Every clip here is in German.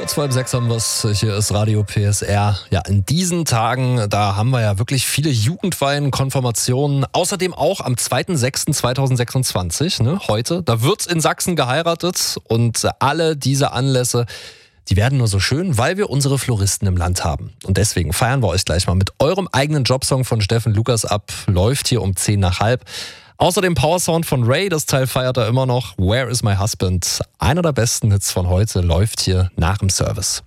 Kurz vor 5 haben wir es. Hier ist Radio PSR. Ja, in diesen Tagen, da haben wir ja wirklich viele Jugendweihen, Konfirmationen. Außerdem auch am 2.6.2026, heute, da wird in Sachsen geheiratet. Und alle diese Anlässe, die werden nur so schön, weil wir unsere Floristen im Land haben. Und deswegen feiern wir euch gleich mal mit eurem eigenen Jobsong von Steffen Lukas ab. Läuft hier um 10:10. Außerdem Powersound von Ray, das Teil feiert er immer noch. Where is my husband? Einer der besten Hits von heute läuft hier nach dem Service.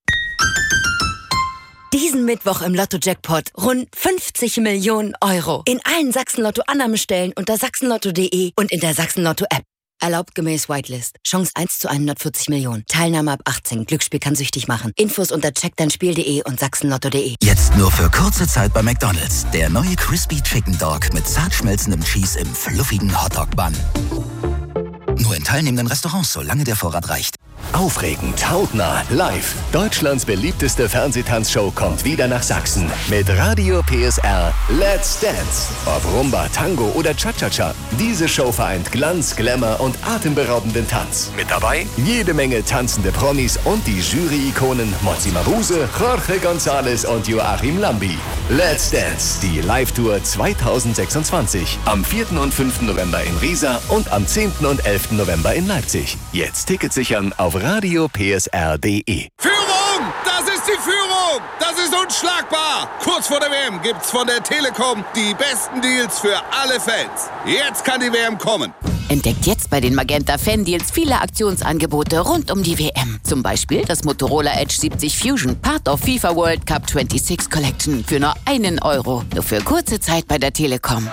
Diesen Mittwoch im Lotto-Jackpot rund 50 Millionen Euro. In allen Sachsen-Lotto-Annahmestellen unter sachsenlotto.de und in der Sachsen-Lotto-App. Erlaubt gemäß Whitelist. Chance 1 zu 140 Millionen. Teilnahme ab 18. Glücksspiel kann süchtig machen. Infos unter checkdeinspiel.de und sachsenlotto.de. Jetzt nur für kurze Zeit bei McDonald's. Der neue Crispy Chicken Dog mit zart schmelzendem Cheese im fluffigen Hotdog-Bun. Nur in teilnehmenden Restaurants, solange der Vorrat reicht. Aufregend, hautnah, live. Deutschlands beliebteste Fernsehtanzshow kommt wieder nach Sachsen. Mit Radio PSR Let's Dance. Ob Rumba, Tango oder Cha-Cha-Cha. Diese Show vereint Glanz, Glamour und atemberaubenden Tanz. Mit dabei jede Menge tanzende Promis und die Jury-Ikonen Mozzi Mabuse, Jorge González und Joachim Lambi. Let's Dance, die Live-Tour 2026. Am 4. und 5. November in Riesa und am 10. und 11. November in Leipzig. Jetzt Tickets sichern auf radiopsr.de. Führung! Das ist die Führung! Das ist unschlagbar! Kurz vor der WM gibt's von der Telekom die besten Deals für alle Fans. Jetzt kann die WM kommen. Entdeckt jetzt bei den Magenta Fan-Deals viele Aktionsangebote rund um die WM. Zum Beispiel das Motorola Edge 70 Fusion, Part of FIFA World Cup 26 Collection für nur €1. Nur für kurze Zeit bei der Telekom.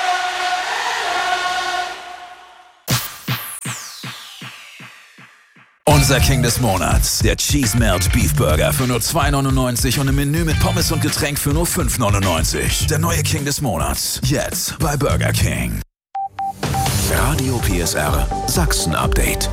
Unser King des Monats, der Cheese Melt Beef Burger für nur €2,99 und ein Menü mit Pommes und Getränk für nur €5,99. Der neue King des Monats, jetzt bei Burger King. Radio PSR Sachsen Update.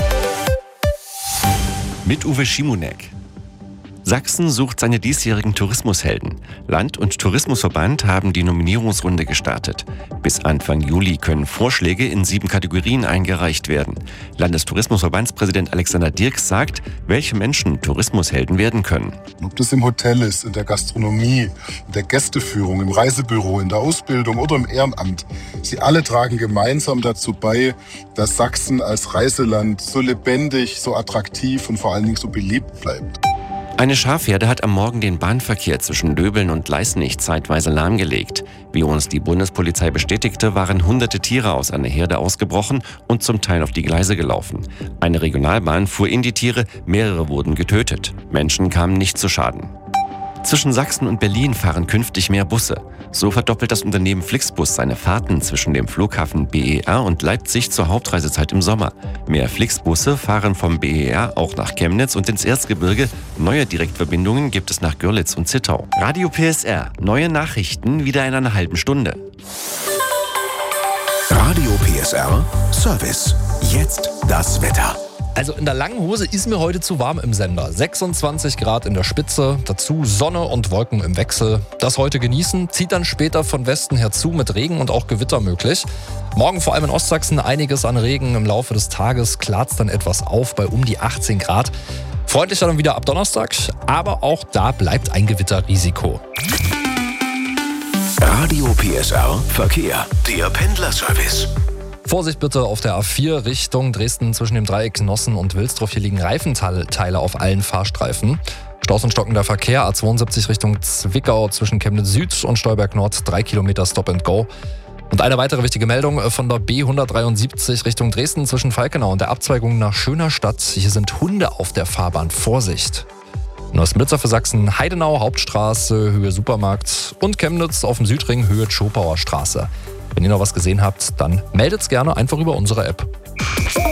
Mit Uwe Schimonek. Sachsen sucht seine diesjährigen Tourismushelden. Land- und Tourismusverband haben die Nominierungsrunde gestartet. Bis Anfang Juli können Vorschläge in 7 Kategorien eingereicht werden. Landestourismusverbandspräsident Alexander Dirks sagt, welche Menschen Tourismushelden werden können. Ob das im Hotel ist, in der Gastronomie, in der Gästeführung, im Reisebüro, in der Ausbildung oder im Ehrenamt. Sie alle tragen gemeinsam dazu bei, dass Sachsen als Reiseland so lebendig, so attraktiv und vor allen Dingen so beliebt bleibt. Eine Schafherde hat am Morgen den Bahnverkehr zwischen Döbeln und Leißnich zeitweise lahmgelegt. Wie uns die Bundespolizei bestätigte, waren hunderte Tiere aus einer Herde ausgebrochen und zum Teil auf die Gleise gelaufen. Eine Regionalbahn fuhr in die Tiere, mehrere wurden getötet. Menschen kamen nicht zu Schaden. Zwischen Sachsen und Berlin fahren künftig mehr Busse. So verdoppelt das Unternehmen Flixbus seine Fahrten zwischen dem Flughafen BER und Leipzig zur Hauptreisezeit im Sommer. Mehr Flixbusse fahren vom BER auch nach Chemnitz und ins Erzgebirge. Neue Direktverbindungen gibt es nach Görlitz und Zittau. Radio PSR. Neue Nachrichten wieder in einer halben Stunde. Radio PSR Service. Jetzt das Wetter. Also in der langen Hose ist mir heute zu warm im Sender. 26 Grad in der Spitze, dazu Sonne und Wolken im Wechsel. Das heute genießen, zieht dann später von Westen her zu mit Regen und auch Gewitter möglich. Morgen vor allem in Ostsachsen einiges an Regen. Im Laufe des Tages klart's dann etwas auf bei um die 18 Grad. Freundlicher dann wieder ab Donnerstag, aber auch da bleibt ein Gewitterrisiko. Radio PSR Verkehr. Der Pendlerservice. Vorsicht bitte auf der A4 Richtung Dresden zwischen dem Dreieck Nossen und Wilsdorf. Hier liegen Reifenteile auf allen Fahrstreifen. Staus und stockender Verkehr. A72 Richtung Zwickau zwischen Chemnitz Süd und Stolberg Nord. 3 Kilometer Stop and Go. Und eine weitere wichtige Meldung von der B173 Richtung Dresden zwischen Falkenau und der Abzweigung nach Schönerstadt. Hier sind Hunde auf der Fahrbahn. Vorsicht! Neues-Mlitzer für Sachsen, Heidenau, Hauptstraße, Höhe Supermarkt und Chemnitz auf dem Südring, Höhe Tschopauer Straße. Wenn ihr noch was gesehen habt, dann meldet's gerne einfach über unsere App.